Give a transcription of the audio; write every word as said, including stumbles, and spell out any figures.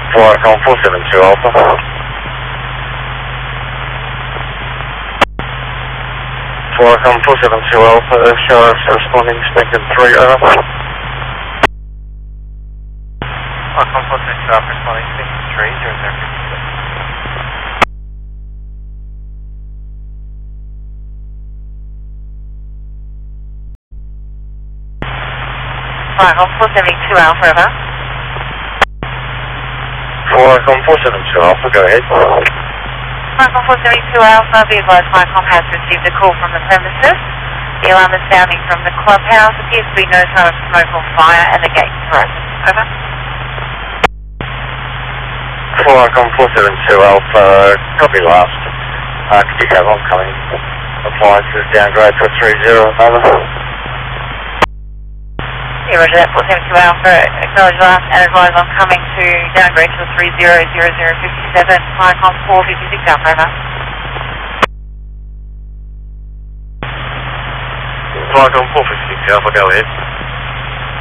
Viacom four seven two Alpha. Viacom four seven two Alpha, show us responding expected three, over. Viacom four seven two Alpha, responding expected three, zero zero fifty-six. Viacom four seven two Alpha, over. Viacom four seven two Alpha, go ahead. Viacom four seven two Alpha, be advised Viacom has received a call from the premises. The alarm is sounding from the clubhouse. Appears to be no sign of smoke or fire and the gates are open. Over. Viacom four seven two Alpha, copy last. Uh, could you have oncoming appliances downgrade for three zero, over. Yeah, roger that, four seven two Alpha, acknowledge last and advise on coming to downgrade to three zero zero zero fifty-seven, Viacom four fifty-six Alpha, over. Viacom four fifty-six Alpha, go ahead.